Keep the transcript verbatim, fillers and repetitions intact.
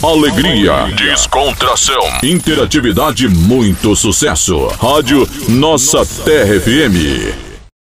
alegria, descontração, interatividade, muito sucesso. Rádio Nossa Terra F M.